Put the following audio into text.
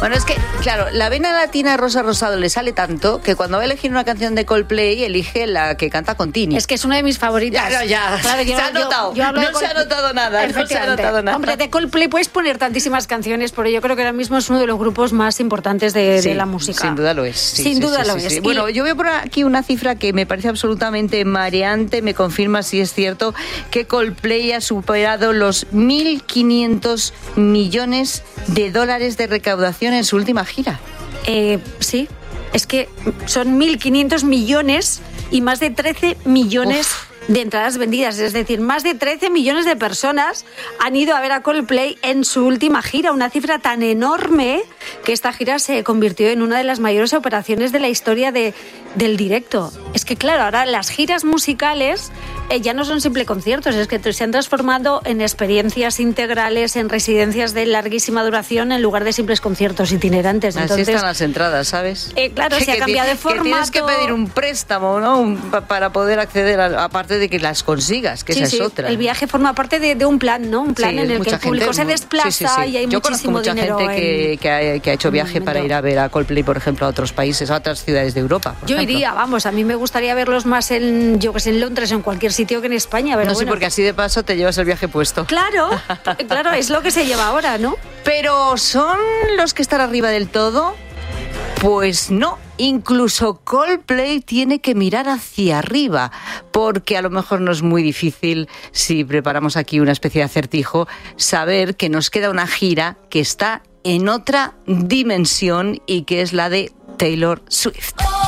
Bueno, es que, claro, la vena latina de Rosa Rosado le sale tanto que cuando va a elegir una canción de Coldplay elige la que canta con Tini. Es que es una de mis favoritas. Ya. Claro, Se ha notado. No se ha notado nada. Hombre, de Coldplay puedes poner tantísimas canciones, pero yo creo que ahora mismo es uno de los grupos más importantes de la música. Sin duda lo es. Sin duda lo es. Bueno, yo veo por aquí una cifra que me parece absolutamente mareante. Me confirma si es cierto que Coldplay ha superado los 1.500 millones de dólares de recaudación en su última gira. Sí, es que son 1.500 millones y más de 13 millones de entradas vendidas. Es decir, más de 13 millones de personas han ido a ver a Coldplay en su última gira. Una cifra tan enorme que esta gira se convirtió en una de las mayores operaciones de la historia del directo. Es que, claro, ahora las giras musicales ya no son simples conciertos, es que se han transformado en experiencias integrales, en residencias de larguísima duración, en lugar de simples conciertos itinerantes. Entonces, así están las entradas, ¿sabes? Claro, se ha cambiado de formato. Que tienes que pedir un préstamo, ¿no? Para poder acceder, aparte de que las consigas, que esa es otra. El viaje forma parte de un plan, ¿no? Un plan en el que el público se desplaza y hay muchísimo dinero. Yo conozco mucha gente que ha hecho viaje para ir a ver a Coldplay, por ejemplo, a otros países, a otras ciudades de Europa. Yo iría, vamos, a mí me gustaría verlos más en Londres o en cualquier sitio que en España. Pero sí, porque así de paso te llevas el viaje puesto. Claro, es lo que se lleva ahora, ¿no? Pero ¿son los que están arriba del todo? Pues no, incluso Coldplay tiene que mirar hacia arriba, porque a lo mejor no es muy difícil, si preparamos aquí una especie de acertijo, saber que nos queda una gira que está en otra dimensión y que es la de Taylor Swift.